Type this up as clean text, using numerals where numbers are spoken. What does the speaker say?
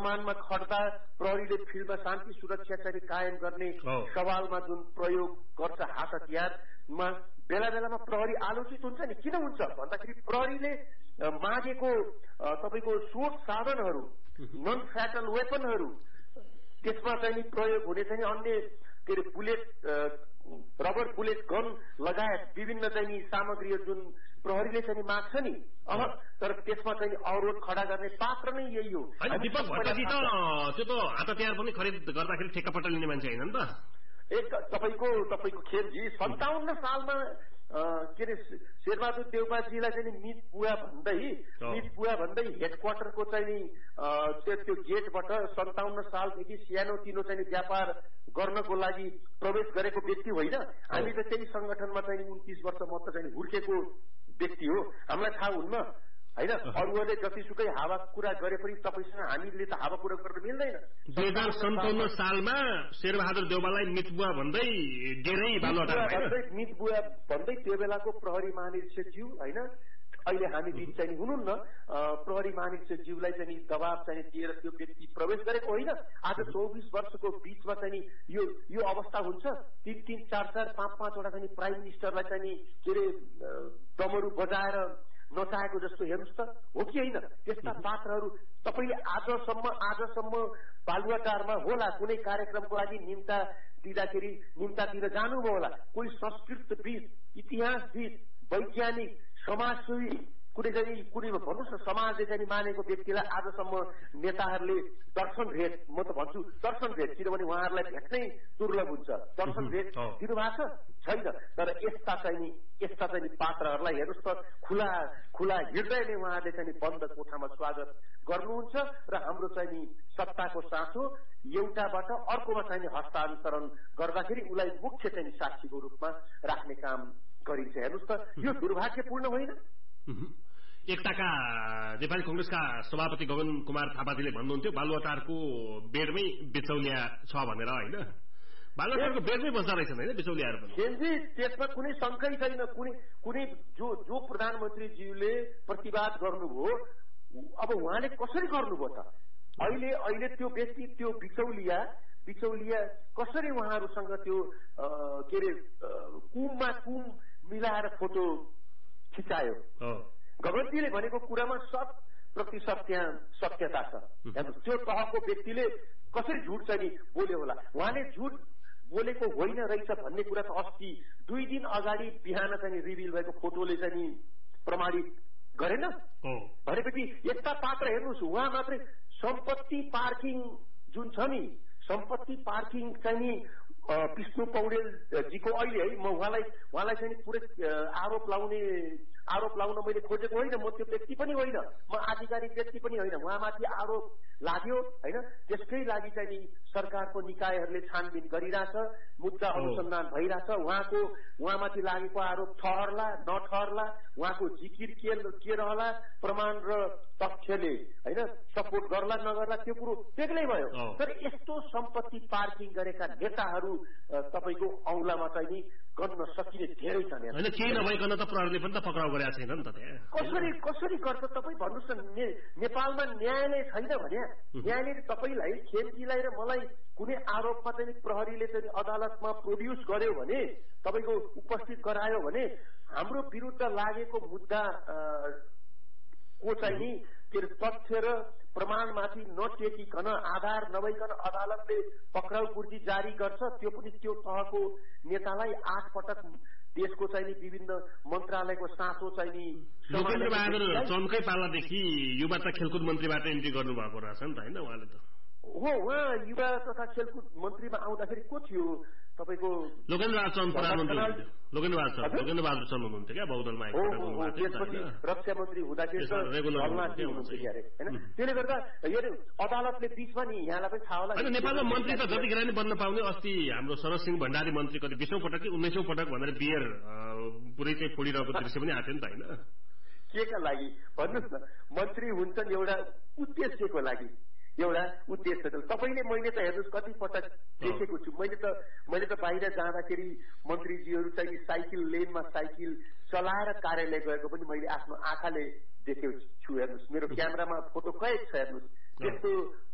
प्रमाणमा खट्दा प्रहरीले फिल्डमा शान्ति सुरक्षा चाहिँ कायम गर्ने सवालमा जुन प्रयोग गर्छ हात हतियारमा बेला बेलामा प्रहरी आलोचित हुन्छ नि। किन हुन्छ भन्दाखेरि प्रहरीले मागेको तपाईको सोर्स साधनहरू नन फ्याटल वेपनहरू त्यसमा चाहिँ प्रयोग हुने चाहिँ अन्य के अरे बुलेट रबर बुलेट गन लगायत विभिन्न चाहिँ सामग्रीहरू जुन प्रहरीले चाहिँ माग्छ नि तर त्यसमा चाहिँ अवरोध खडा गर्ने पात्र नै यही हो। दीपक भट्टजी त त्यो त हात हतियार पनि खरिद गर्दाखेरि ठेक्कापट्टा लिने मान्छे हैन नि त। एक तपाईको खेलजी 57 सालमा के अरे शेरबहादुर देउपाजीलाई चाहिँ मित बुवा भन्दै हेडक्वार्टरको चाहिँ त्यो गेटबाट 57 सालदेखि सानो तिनो चाहिँ व्यापार गर्नको लागि प्रवेश गरेको व्यक्ति होइन। हामी त त्यही संगठनमा चाहिँ 29 वर्ष म त चाहिँ हुर्केको व्यक्ति हो। हामीलाई थाहा हुन्न हैन अरूहरूले जतिसुकै हावा कुरा गरे पनि तपाईसँग हामीले त हावा कुरा गर्न मिल्दैन। 2057 सालमा शेरबहादुर देउवालाई मितबुवा भन्दै डेरै मित बुवा भन्दै त्यो बेलाको प्रहरी महानिरीक्षकज्यू हैन अहिले हामी बीच चाहिँ हुनुहुन्न प्रहरी महानिरीक्षकज्यूलाई चाहिँ दबाब चाहिँ दिएर त्यो व्यक्ति प्रवेश गरेको होइन। आज 24 वर्षको बीचमा चाहिँ यो अवस्था हुन्छ। 3-3, 4-4, 5-5 वटा चाहिँ प्राइम मिनिस्टरलाई चाहिँ के अरे डमरू बजाएर नचाहेको जस्तो हेर्नुहोस् त हो कि होइन। त्यस्ता पात्रहरू तपाईले आजसम्म बालुवाटारमा होला कुनै कार्यक्रमको लागि निम्ता दिँदाखेरि निम्तातिर जानुभयो होला। कोही संस्कृतविद इतिहासविद वैज्ञानिक समाजसेवी कुनै भन्नुहोस् न समाजले चाहिँ मानेको व्यक्तिलाई आजसम्म नेताहरूले दर्शन भेट म त भन्छु दर्शन भेट किनभने उहाँहरूलाई भेट्नै दुर्लभ हुन्छ। दर्शन भेट दिनुभएको छैन। तर यस्ता चाहिँ पात्रहरूलाई हेर्नुहोस् त खुला हृदयले उहाँले चाहिँ बन्द कोठामा स्वागत गर्नुहुन्छ र हाम्रो चाहिँ सत्ताको साथो एउटाबाट अर्कोमा चाहिँ हस्तान्तरण गर्दाखेरि उसलाई मुख्य चाहिँ साक्षीको रूपमा राख्ने काम गरिन्छ। हेर्नुहोस् त यो दुर्भाग्यपूर्ण होइन। एकताका नेपाली कंग्रेसका सभापति गगन कुमार थापाजीले भन्नुहुन्थ्यो बालुवाटारको बेडमै बिचौलिया छ भनेर होइन। बालुवाटारको बेडमै बस्दा रहेछन् होइन बिचौलियाहरू पनि। त्यसमा कुनै शंकै छैन। कुनै जो प्रधानमन्त्रीज्यूले प्रतिवाद गर्नुभयो अब उहाँले कसरी गर्नुभयो त अहिले त्यो व्यक्ति त्यो बिचौलिया कसरी उहाँहरूसँग त्यो के अरे कुममा कुम मिलाएर फोटो खिचायो। गगनजीले भनेको कुरामा 100% त्यहाँ सत्यता छ। त्यो तहको व्यक्तिले कसरी झुट चाहिँ बोल्यो होला। उहाँले झुट बोलेको होइन रहेछ भन्ने कुरा त अस्ति 2 दिन अगाडि बिहान चाहिँ रिभिल भएको फोटोले चाहिँ प्रमाणित गरेन भनेपछि यस्ता पात्र हेर्नुहोस्। उहाँ मात्रै सम्पत्ति पार्किङ जुन छ नि सम्पत्ति पार्किङ चाहिँ नि विष्णु पौडेल जीको अहिले है म उहाँलाई चाहिँ पुरै आरोप लाउन मैले खोजेको होइन। म त्यो व्यक्ति पनि होइन म आधिकारिक व्यक्ति पनि होइन। उहाँमाथि आरोप लाग्यो होइन। त्यसकै लागि चाहिँ सरकारको निकायहरूले छानबिन गरिरहेछ मुद्दा अनुसन्धान भइरहेछ। उहाँमाथि लागेको आरोप ठहर्ला नठहर्ला उहाँको जिकिर के रहला प्रमाण र तथ्यले होइन सपोर्ट गर्ला नगर्ला त्यो कुरो बेग्लै भयो। तर यस्तो सम्पत्ति पार्किङ गरेका नेताहरू तपाईको औंलामा चाहिँ नि गर्न सकिने धेरै छन् हैन। केही नभइकन त प्रहरीले पनि त पक्राउ गरेको छैन नि त त्यहाँ। कसरी गर्छ तपाई भन्नुस् न। नेपालमा न्यायालय छैन भने न्यायालयले तपाईलाई खेमजीलाई र मलाई कुनै आरोपमा चाहिँ प्रहरीले चाहिँ अदालतमा प्रोड्युस गर्यो भने तपाईको उपस्थित गरायो भने हाम्रो विरुद्ध लागेको मुद्दा को चाहिँ के तथ्य र प्रमाणमाथि नटेकिकन आधार नभइकन अदालतले पक्राउ पूर्ति जारी गर्छ। त्यो पनि त्यो तहको नेतालाई 8 पटक देशको चाहिँ विभिन्न मन्त्रालयको साँचो चाहिँ लोकेन्द्र बहादुर चन्दकै पालादेखि युवा तथा खेलकुद मन्त्रीबाट एन्ट्री गर्नुभएको रहेछ नि त होइन उहाँले त। हो उहाँ युवा तथा खेलकुद मन्त्रीमा आउँदाखेरि को थियो तपाईको लोकेन्द्र बहादुर चन्द प्रधानमन्त्री लोकेन्द्र बहादुर चन्द हुनुहुन्थ्यो क्या बहुदलमा रक्षा मन्त्री हुँदाखेरि त्यसले गर्दा अदालतले बीचमा नि यहाँलाई पनि थाहा होला नेपालमा मन्त्री त जतिखेर नि बन्न पाउने। अस्ति हाम्रो शरद सिंह भण्डारी मन्त्री कति 20औं पटक कि 19औं पटक भनेर बियर पुरै चाहिँ फोडिरहेको दृश्य पनि आएको थियो नि त होइन। के का लागि भन्नुहोस् न मन्त्री हुन्छन् एउटा उद्देश्यको लागि एउटा उद्देश्य छ। तपाईले मैले त हेर्नुहोस् कति पटक देखेको छु। मैले त बाहिर जाँदाखेरि मन्त्रीजीहरू चाहिँ साइकल लेनमा साइकल चलाएर कार्यालय गएको पनि मैले आफ्नो आँखाले देखेको छु। हेर्नुहोस् मेरो क्यामेरामा फोटो कैद छ। हेर्नुहोस् त्यस्तो